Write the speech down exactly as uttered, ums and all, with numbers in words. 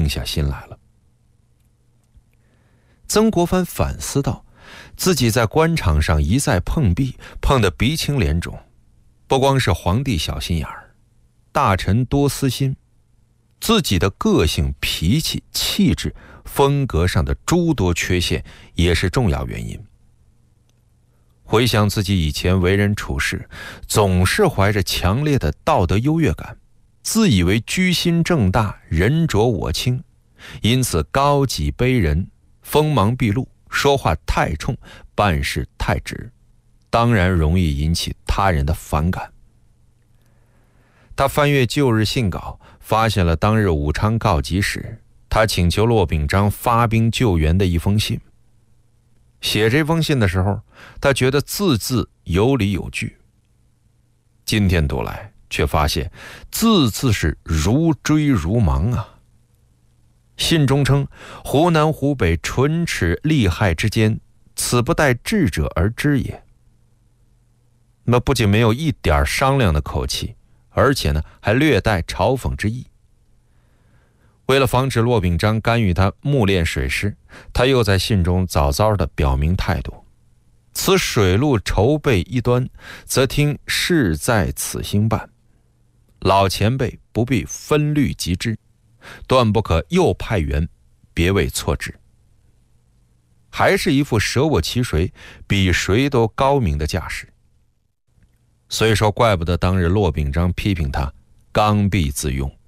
定下心来了。曾国藩反思道，自己在官场上一再碰壁，碰得鼻青脸肿，不光是皇帝小心眼儿，大臣多私心，自己的个性、脾气、气质、风格上的诸多缺陷也是重要原因。回想自己以前为人处事，总是怀着强烈的道德优越感，自以为居心正大，人浊我清，因此高己卑人，锋芒毕露，说话太冲，办事太直，当然容易引起他人的反感。他翻阅旧日信稿，发现了当日武昌告急时，他请求骆秉章发兵救援的一封信。写这封信的时候，他觉得字字有理有据。今天读来，却发现字字是如追如芒啊。信中称，湖南湖北唇齿利害之间，此不待智者而知也。那不仅没有一点商量的口气，而且呢，还略带嘲讽之意。为了防止骆秉章干预他目练水师，他又在信中早早地表明态度：此水路筹备一端，则听事在此兴办，老前辈不必分虑及之，断不可又派员，别为错之。还是一副舍我其谁，比谁都高明的架势。所以说，怪不得当日骆秉章批评他刚愎自用。